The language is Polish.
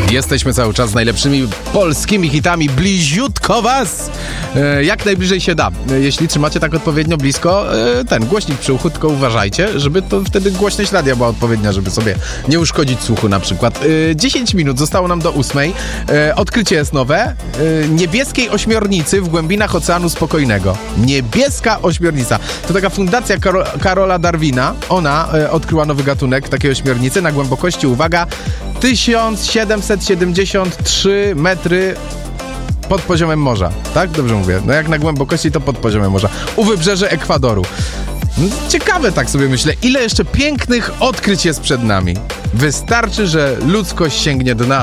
Jesteśmy cały czas z najlepszymi polskimi hitami, bliziutko was, jak najbliżej się da. Jeśli trzymacie tak odpowiednio blisko, ten głośnik przy uchu, tylko uważajcie, żeby to wtedy głośność radia była odpowiednia, żeby sobie nie uszkodzić słuchu na przykład. 10 minut zostało nam do 8. Odkrycie jest nowe. Niebieskiej ośmiornicy w głębinach Oceanu Spokojnego. Niebieska ośmiornica. To taka fundacja Karola Darwina. Ona odkryła nowy gatunek takiej ośmiornicy na głębokości, uwaga, 1773 metry pod poziomem morza. Tak? Dobrze mówię. No jak na głębokości, to pod poziomem morza. U wybrzeży Ekwadoru. Ciekawe, tak sobie myślę, ile jeszcze pięknych odkryć jest przed nami. Wystarczy, że ludzkość sięgnie dna.